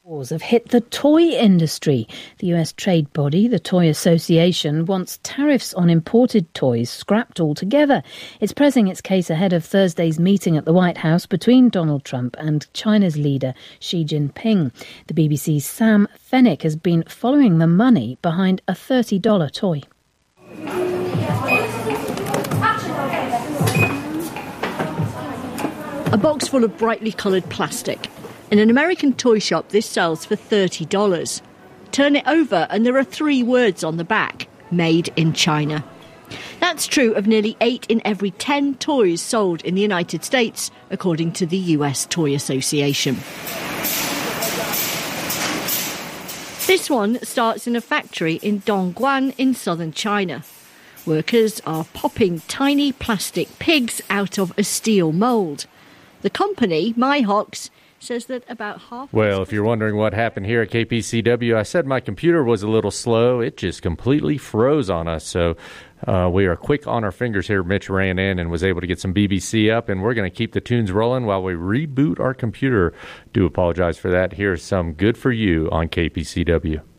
Wars have hit the toy industry. The US trade body, the Toy Association, wants tariffs on imported toys scrapped altogether. It's pressing its case ahead of Thursday's meeting at the White House between Donald Trump and China's leader Xi Jinping. The BBC's Sam Fennick has been following the money behind a $30 toy. A box full of brightly coloured plastic. In an American toy shop, this sells for $30. Turn it over and there are 3 words on the back: Made in China. That's true of nearly 8 in every 10 toys sold in the United States, according to the US Toy Association. This one starts in a factory in Dongguan in southern China. Workers are popping tiny plastic pigs out of a steel mould. The company, MyHox, says that about half... Well, if you're wondering what happened here at KPCW, I said my computer was a little slow. It just completely froze on us. So we are quick on our fingers here. Mitch ran in and was able to get some BBC up, and we're going to keep the tunes rolling while we reboot our computer. Do apologize for that. Here's some Good For You on KPCW.